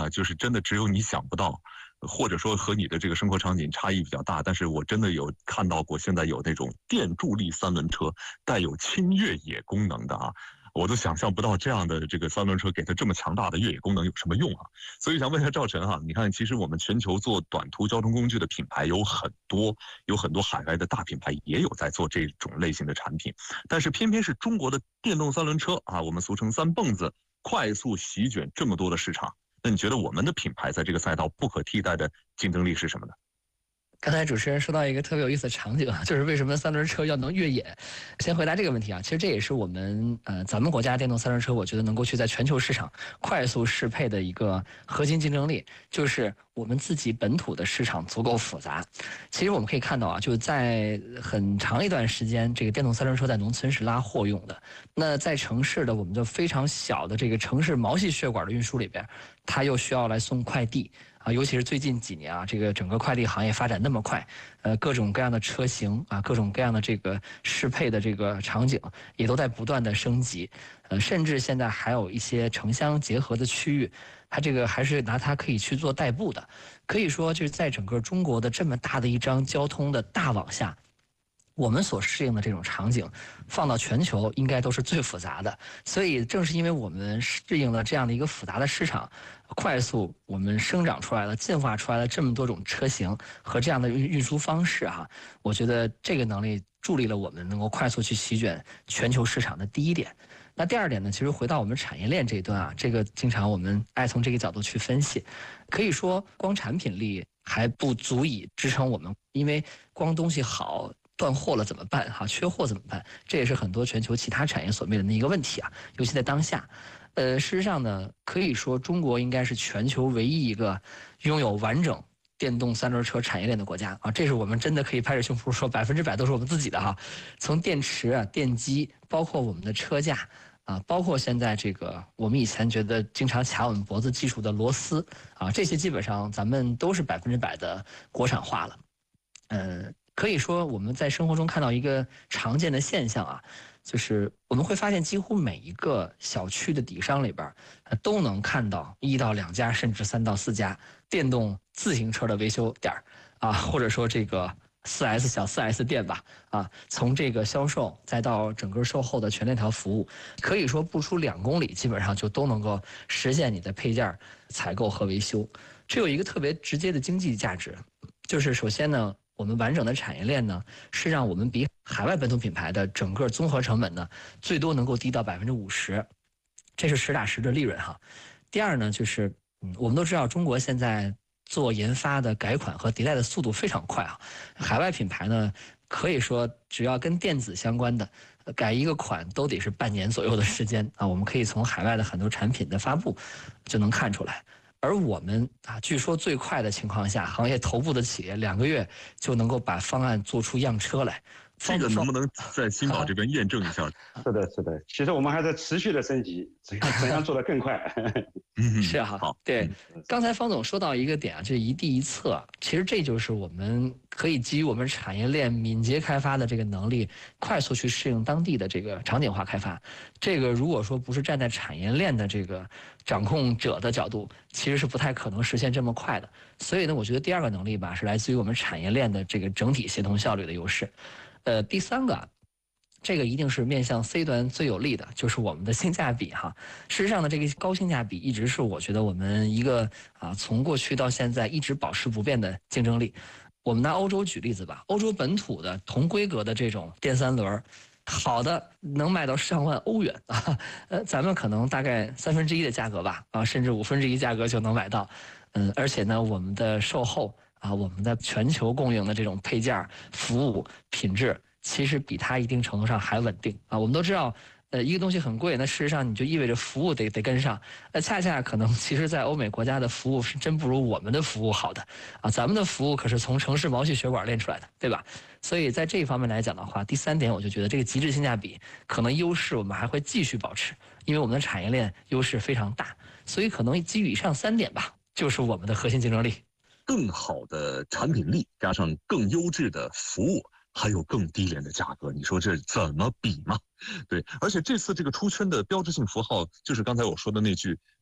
啊，就是真的只有你想不到，或者说和你的这个生活场景差异比较大。但是我真的有看到过，现在有那种电助力三轮车，带有轻越野功能的啊。我都想象不到这样的这个三轮车给它这么强大的越野功能有什么用啊？所以想问一下赵晨哈，你看，其实我们全球做短途交通工具的品牌有很多海外的大品牌也有在做这种类型的产品，但是偏偏是中国的电动三轮车啊，我们俗称三蹦子，快速席卷这么多的市场。那你觉得我们的品牌在这个赛道不可替代的竞争力是什么呢？ 刚才主持人说到一个特别有意思的场景啊，就是为什么三轮车要能越野？先回答这个问题啊，其实这也是我们咱们国家电动三轮车，我觉得能够去在全球市场快速适配的一个核心竞争力，就是我们自己本土的市场足够复杂。其实我们可以看到啊，就在很长一段时间，这个电动三轮车在农村是拉货用的，那在城市的我们的非常小的这个城市毛细血管的运输里边，它又需要来送快递。尤其是最近几年啊，这个整个快递行业发展那么快，各种各样的车型啊，各种各样的这个适配的这个场景也都在不断的升级，甚至现在还有一些城乡结合的区域，它这个还是拿它可以去做代步的，可以说就是在整个中国的这么大的一张交通的大网下。我们所适应的这种场景，放到全球应该都是最复杂的。所以正是因为我们适应了这样的一个复杂的市场，快速我们生长出来了、进化出来了这么多种车型和这样的运输方式哈，我觉得这个能力助力了我们能够快速去席卷全球市场的第一点。那第二点呢，其实回到我们产业链这一端啊，这个经常我们爱从这个角度去分析，可以说光产品力还不足以支撑我们，因为光东西好。断货了怎么办？哈，缺货怎么办？这也是很多全球其他产业所面临的一个问题啊，尤其在当下。事实上呢，可以说中国应该是全球唯一一个拥有完整电动三轮车产业链的国家啊，这是我们真的可以拍着胸脯说100%都是我们自己的哈。从电池啊、电机，包括我们的车架啊，包括现在这个我们以前觉得经常卡我们脖子技术的螺丝啊，这些基本上咱们都是100%的国产化了。可以说我们在生活中看到一个常见的现象啊，就是我们会发现几乎每一个小区的底商里边都能看到1到2家甚至3到4家电动自行车的维修点啊，或者说这个4S 小4S 店吧啊，从这个销售再到整个售后的全链条服务，可以说不出2公里基本上就都能够实现你的配件采购和维修。这有一个特别直接的经济价值，就是首先呢，我们完整的产业链呢，是让我们比海外本土品牌的整个综合成本呢，最多能够低到50%，这是实打实的利润哈。第二呢，就是我们都知道中国现在做研发的改款和迭代的速度非常快啊，海外品牌呢，可以说只要跟电子相关的，改一个款都得是半年左右的时间啊。我们可以从海外的很多产品的发布就能看出来。而我们啊，据说最快的情况下，行业头部的企业2个月就能够把方案做出样车来。 这个能不能在新宝这边验证一下？ 是的，是的。其实我们还在持续的升级，怎样做得更快？ 是哈，好，对。刚才方总说到一个点啊，就是一地一策，其实这就是我们可以基于我们产业链敏捷开发的这个能力，快速去适应当地的这个场景化开发。这个如果说不是站在产业链的这个掌控者的角度，其实是不太可能实现这么快的。所以呢，我觉得第二个能力吧，是来自于我们产业链的这个整体协同效率的优势。第三个，这个一定是面向 C 端最有利的，就是我们的性价比哈。事实上呢，这个高性价比一直是我觉得我们一个从过去到现在一直保持不变的竞争力。我们拿欧洲举例子吧，欧洲本土的同规格的这种电三轮，好的能卖到上万欧元啊，咱们可能大概1/3的价格吧啊，甚至1/5价格就能买到。而且呢，我们的售后啊，我们的全球供应的这种配件、服务、品质，其实比它一定程度上还稳定啊。我们都知道，一个东西很贵，那事实上你就意味着服务得跟上。恰恰可能其实，在欧美国家的服务是真不如我们的服务好的啊。咱们的服务可是从城市毛细血管练出来的，对吧？所以在这一方面来讲的话，第三点我就觉得这个极致性价比可能优势我们还会继续保持，因为我们的产业链优势非常大，所以可能基于以上3点吧，就是我们的核心竞争力。 更好的产品力，加上更优质的服务，还有更低廉的价格，你说这怎么比嘛？对，而且这次这个出圈的标志性符号，就是刚才我说的那句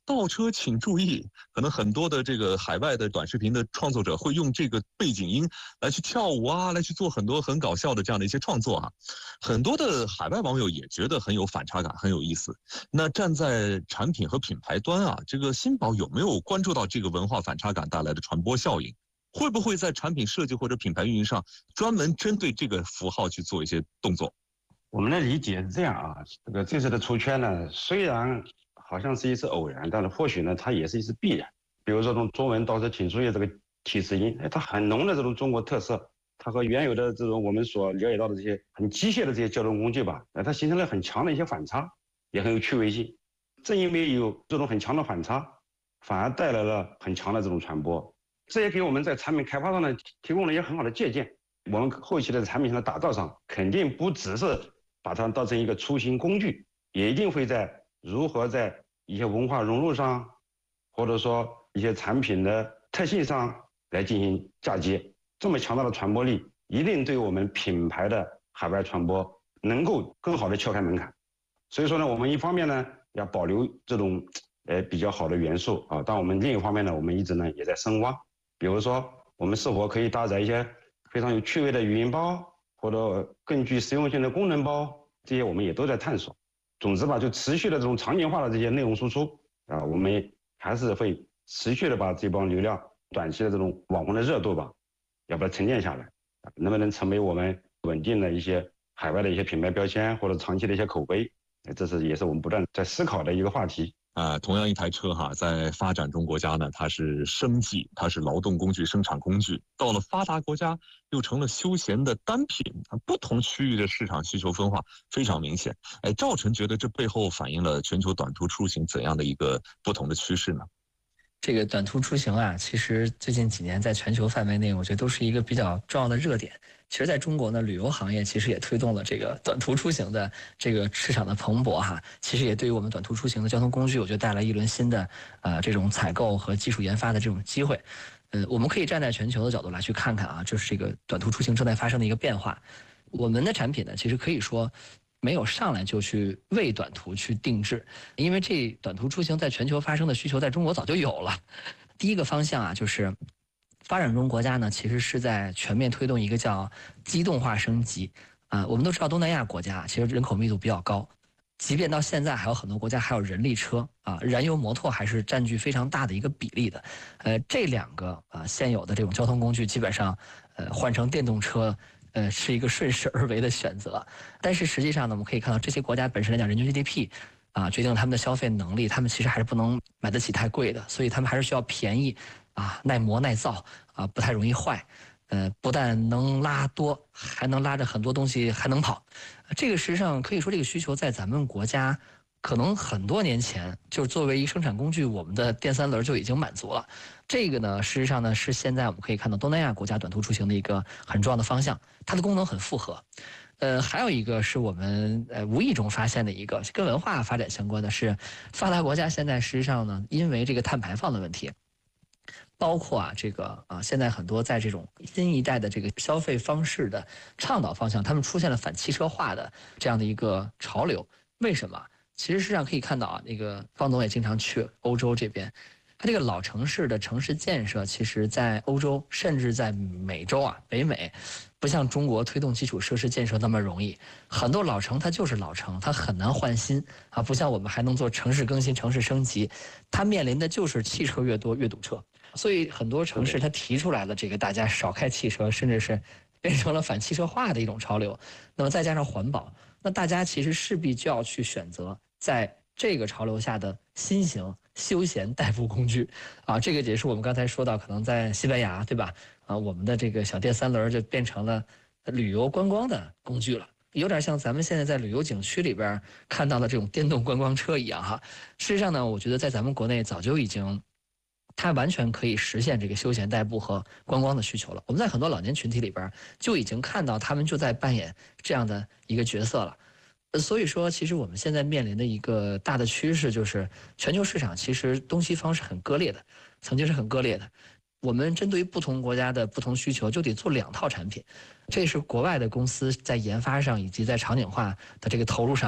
倒车请注意，可能很多的这个海外的短视频的创作者会用这个背景音来去跳舞啊，来去做很多很搞笑的这样的一些创作啊。很多的海外网友也觉得很有反差感，很有意思。那站在产品和品牌端啊，这个新宝有没有关注到这个文化反差感带来的传播效应？会不会在产品设计或者品牌运营上专门针对这个符号去做一些动作？ 我们的理解是这样啊，这次的出圈呢，虽然好像是一次偶然，但是或许呢，它也是一次必然。比如说从中文倒车请注意这个提示音，它很浓的这种中国特色，它和原有的这种我们所了解到的这些很机械的这些交通工具吧，它形成了很强的一些反差，也很有趣味性。正因为有这种很强的反差，反而带来了很强的这种传播，这也给我们在产品开发上呢提供了一些很好的借鉴。我们后期的产品上的打造上，肯定不只是把它当成一个出行工具，也一定会在如何在一些文化融入上，或者说一些产品的特性上来进行嫁接。这么强大的传播力，一定对我们品牌的海外传播能够更好的敲开门槛。所以说呢，我们一方面呢要保留这种比较好的元素啊，但我们另一方面呢，我们一直呢也在深挖，比如说我们是否可以搭载一些非常有趣味的语音包，或者更具实用性的功能包，这些我们也都在探索。总之吧，就持续的这种场景化的这些内容输出啊，我们还是会持续的把这帮流量短期的这种网红的热度吧，要把它沉淀下来，能不能成为我们稳定的一些海外的一些品牌标签或者长期的一些口碑，这也是我们不断在思考的一个话题。 同样一台车哈，在发展中国家呢，它是生计，它是劳动工具、生产工具；到了发达国家，又成了休闲的单品。不同区域的市场需求分化非常明显。赵晨觉得这背后反映了全球短途出行怎样的一个不同的趋势呢？ 这个短途出行啊，其实最近几年在全球范围内，我觉得都是一个比较重要的热点。其实在中国呢，旅游行业其实也推动了这个短途出行的这个市场的蓬勃哈。其实也对于我们短途出行的交通工具，我觉得带来一轮新的这种采购和技术研发的这种机会。我们可以站在全球的角度来去看看啊，就是这个短途出行正在发生的一个变化。我们的产品呢，其实可以说没有上来就去为短途去定制，因为这短途出行在全球发生的需求在中国早就有了。第一个方向啊，就是发展中国家呢，其实是在全面推动一个叫机动化升级。我们都知道东南亚国家其实人口密度比较高，即便到现在还有很多国家还有人力车啊，燃油摩托还是占据非常大的一个比例的。这两个现有的这种交通工具基本上换成电动车是一个顺势而为的选择。但是实际上呢，我们可以看到这些国家本身来讲，人均 GDP 决定了他们的消费能力，他们其实还是不能买得起太贵的，所以他们还是需要便宜耐磨耐造不太容易坏。不但能拉多，还能拉着很多东西，还能跑。这个实际上可以说，这个需求在咱们国家可能很多年前就作为一个生产工具，我们的电三轮就已经满足了。这个呢，事实上呢是现在我们可以看到东南亚国家短途出行的一个很重要的方向，它的功能很复合。还有一个是我们无意中发现的一个跟文化发展相关的是，发达国家现在实际上呢，因为这个碳排放的问题。包括现在很多在这种新一代的这个消费方式的倡导方向，他们出现了反汽车化的这样的一个潮流。为什么？其实实际上可以看到那个方总也经常去欧洲这边，它这个老城市的城市建设，其实在欧洲甚至在美洲北美，不像中国推动基础设施建设那么容易。很多老城它就是老城，它很难换新不像我们还能做城市更新、城市升级，它面临的就是汽车越多越堵车。所以很多城市它提出来了这个大家少开汽车，甚至是变成了反汽车化的一种潮流。那么再加上环保，那大家其实势必就要去选择在这个潮流下的新型休闲代步工具这个也是我们刚才说到，可能在西班牙，对吧？我们的这个小电三轮就变成了旅游观光的工具了，有点像咱们现在在旅游景区里边看到的这种电动观光车一样哈。事实上呢，我觉得在咱们国内早就已经。它完全可以实现这个休闲代步和观光的需求了。我们在很多老年群体里边就已经看到他们就在扮演这样的一个角色了。所以说，其实我们现在面临的一个大的趋势就是，全球市场其实东西方是很割裂的，曾经是很割裂的。我们针对于不同国家的不同需求，就得做2套产品。这是国外的公司在研发上以及在场景化的这个投入上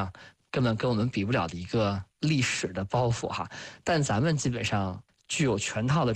根本跟我们比不了的一个历史的包袱哈。但咱们基本上具有全套的